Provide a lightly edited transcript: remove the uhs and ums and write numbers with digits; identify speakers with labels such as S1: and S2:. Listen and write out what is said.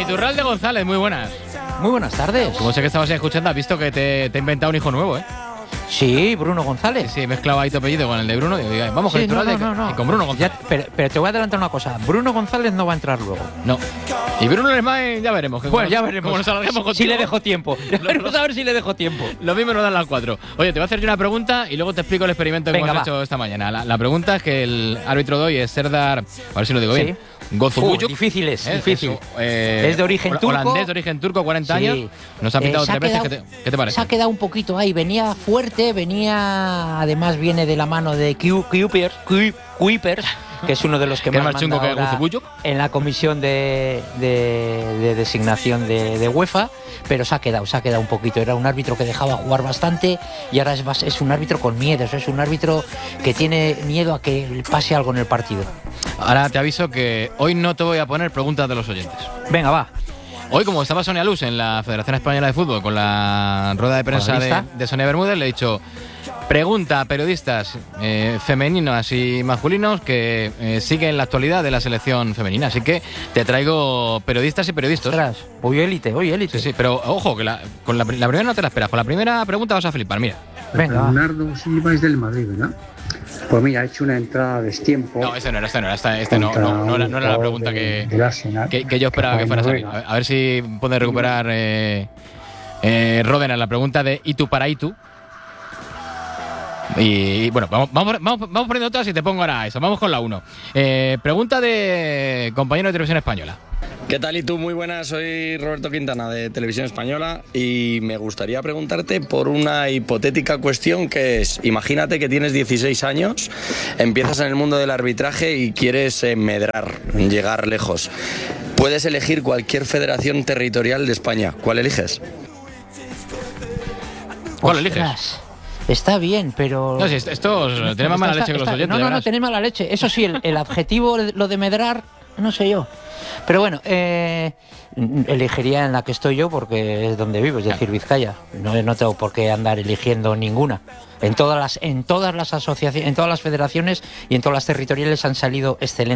S1: Iturralde González, muy buenas.
S2: Muy buenas tardes.
S1: Como sé que estabas escuchando, has visto que te he inventado un hijo nuevo, ¿eh?
S2: Sí, Bruno González.
S1: Sí, he mezclado ahí tu apellido con el de Bruno. Digo, vamos con Iturralde y con Bruno González.
S2: Pero te voy a adelantar una cosa. Bruno González no va a entrar luego.
S1: No. Y Bruno Lesmain, ya veremos.
S2: Bueno, ya veremos.
S1: Como nos alarguemos contigo.
S2: Si le dejo tiempo. Vamos a ver si le dejo tiempo.
S1: Lo mismo nos dan las 4. Oye, te voy a hacer yo una pregunta y luego te explico el experimento que hemos hecho esta mañana. La pregunta es que el árbitro de hoy es Serdar, a ver si lo digo bien, Gozubuyuk.
S2: Difícil. Es de origen turco.
S1: Holandés de origen turco, 40 años. Nos ha pitado 3 veces. ¿Qué te parece?
S2: Se ha quedado un poquito ahí. Venía fuerte, además viene de la mano de Kuipers, que es uno de los que más manda ahora en la comisión de designación de UEFA, pero se ha quedado un poquito. Era un árbitro que dejaba jugar bastante y ahora es un árbitro con miedo, es un árbitro que tiene miedo a que pase algo en el partido.
S1: Ahora te aviso que hoy no te voy a poner preguntas de los oyentes.
S2: Venga, va.
S1: Hoy, como estaba Sonia Luz en la Federación Española de Fútbol con la rueda de prensa de Sonia Bermúdez, le he dicho: pregunta a periodistas femeninos y masculinos que siguen la actualidad de la selección femenina. Así que te traigo periodistas y periodistas.
S2: Ostras, hoy élite.
S1: Sí, pero ojo, que con la primera no te la esperas. Con la primera pregunta vas a flipar, mira.
S3: Venga. Leonardo Silva es del Madrid, ¿verdad? Pues mira, ha hecho una entrada a destiempo.
S1: No, este no era la pregunta que yo esperaba que fuera a salir. A ver si puede recuperar Ródenas la pregunta de Itu para Itu. Y bueno, vamos poniendo otras y te pongo ahora eso. Vamos con la 1. Pregunta de compañero de Televisión Española.
S4: ¿Qué tal? Y tú, muy buenas, soy Roberto Quintana de Televisión Española y me gustaría preguntarte por una hipotética cuestión que es: imagínate que tienes 16 años, empiezas en el mundo del arbitraje y quieres medrar, llegar lejos. Puedes elegir cualquier federación territorial de España. ¿Cuál eliges?
S1: ¿Cuál eliges?
S2: Está bien, pero...
S1: No, si esto tiene más mala leche que los oyentes.
S2: No, tenéis mala leche. Eso sí, el adjetivo, lo de medrar, no sé yo. Pero bueno, elegiría en la que estoy yo porque es donde vivo, es decir, Vizcaya. No tengo por qué andar eligiendo ninguna. En todas las asociaciones, en todas las federaciones y en todas las territoriales han salido excelentes.